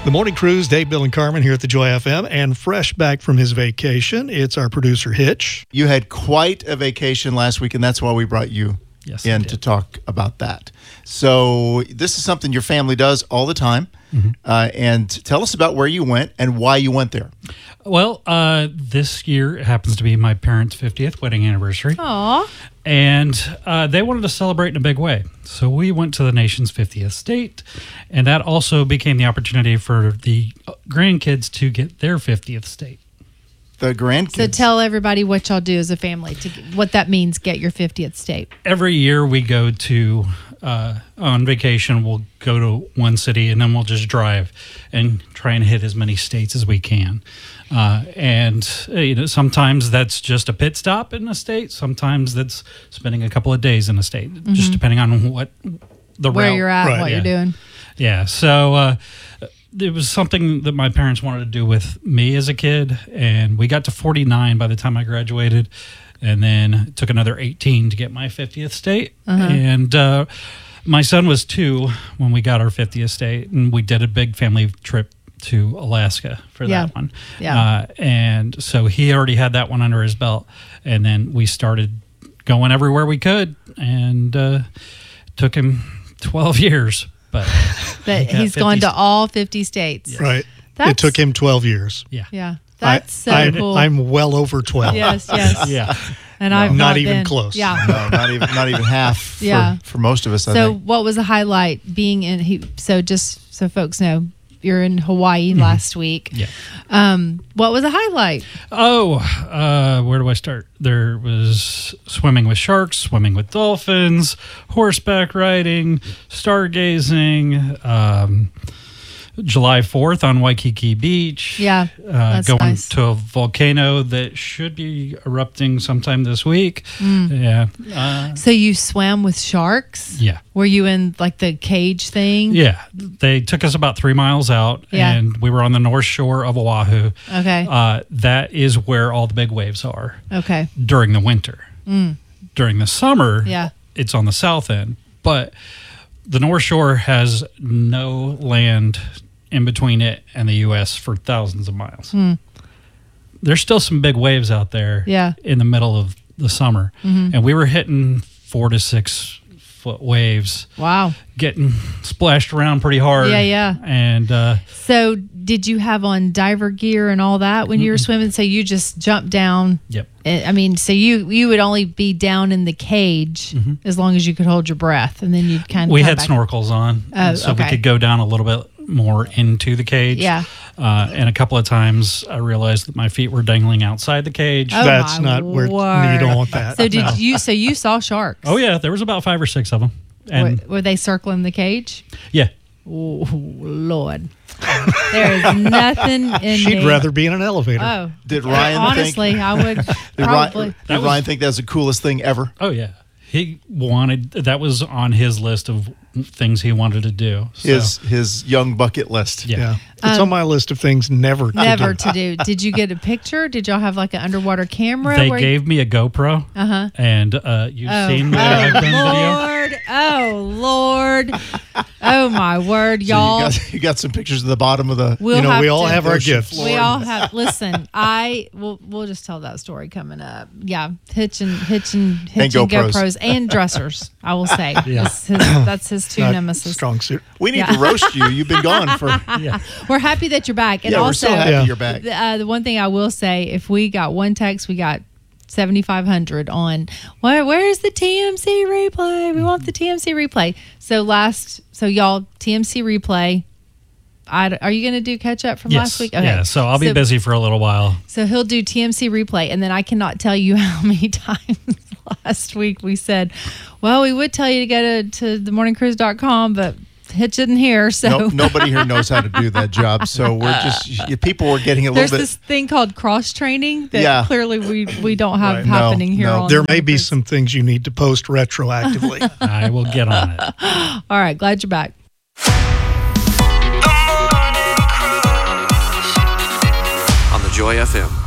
The Morning Cruise, Dave, Bill, and Carmen here at the Joy FM, and fresh back from his vacation, it's our producer, Hitch. You had quite a vacation last week, and that's why we brought you in to talk about that. So this is something your family does all the time. Mm-hmm. And tell us about where you went and why you went there. Well, this year happens to be my parents' 50th wedding anniversary. Aww. And they wanted to celebrate in a big way. So we went to the nation's 50th state, and that also became the opportunity for the grandkids to get their 50th state. The grandkids. So tell everybody what y'all do as a family, what that means, get your 50th state. Every year we go to, on vacation, we'll go to one city, and then we'll just drive and try and hit as many states as we can. Sometimes that's just a pit stop in a state. Sometimes that's spending a couple of days in a state, just depending on what the where route, you're at, what you're doing. Yeah. So it was something that my parents wanted to do with me as a kid, and we got to 49 by the time I graduated, and then it took another 18 to get my 50th state. And my son was 2 when we got our 50th state, and we did a big family trip to Alaska for that one. Yeah. And so he already had that one under his belt. And then we started going everywhere we could, and took him 12 years. But he's gone to all 50 states. Yes. Right. It took him 12 years. Yeah. Yeah. That's so cool. I'm well over 12. Yes. Yeah. And I've not even been close. Yeah. No, not even half for most of us, I So think. what was the highlight being in, so just so folks know, you're in Hawaii last week. Yeah. What was the highlight? Where do I start? There was swimming with sharks, swimming with dolphins, horseback riding, stargazing, July 4th on Waikiki Beach. Yeah, that's going nice. to a volcano that should be erupting sometime this week. Yeah. So you swam with sharks? Yeah. Were you in like the cage thing? Yeah. They took us about 3 miles out, Yeah. and we were on the north shore of Oahu. Okay. That is where all the big waves are Okay. during the winter. During the summer, Yeah. it's on the south end. But the North Shore has no land in between it and the U.S. for thousands of miles. There's still some big waves out there Yeah. in the middle of the summer. And we were hitting 4 to 6 foot waves, Wow. getting splashed around pretty hard. Yeah. And So did you have on diver gear and all that when you were swimming? So you just jumped down? Yep. I mean, so you would only be down in the cage as long as you could hold your breath, and then you'd kind of we had snorkels on, so we could go down a little bit more into the cage. Yeah. And a couple of times I realized that my feet were dangling outside the cage. Oh, That's my not where word. you don't want that. So No. you saw sharks? Oh yeah, there was about 5 or 6 of them. And Were they circling the cage? yeah, Oh, Lord. There is nothing in She'd me. rather be in an elevator. Oh. Did Ryan Honestly, I would Did probably. Ryan think that was the coolest thing ever? oh yeah. That was on his list of things he wanted to do. So, His young bucket list. yeah. It's on my list of things never Never to to do. Did you get a picture? Did y'all have like an underwater camera? They gave me a GoPro, and you've seen what I've done video. Lord. Oh, Lord. Oh, my word, So y'all. you got some pictures of the bottom of the. We'll You know, have we all to- have our Ocean gifts. floor. We all have. Listen, we'll just tell that story coming up. Yeah, hitching GoPros. GoPros and dressers. I will say, Yeah. that's his two Not nemesis. strong suit. We need to roast you. You've been gone for. Yeah. We're happy that you're back, and Yeah, we're also so happy Yeah. you're back. the one thing I will say, if we got one text, we got 7,500 on where's the TMC replay? We want the TMC replay. So y'all, TMC replay. Are you going to do catch up from last week? Okay. Yeah, so I'll be busy for a little while. So he'll do TMC replay, and then I cannot tell you how many times last week we said, well, we would tell you to go to themorningcruise.com, but Hitch isn't here, so Nobody here knows how to do that job. So we're just people were getting a there's little bit. this thing called cross training that Yeah. clearly we don't have Right. happening here. No. On There the may be Morning Cruise. some things you need to post retroactively. I will get on it. All right, glad you're back. On the Joy FM.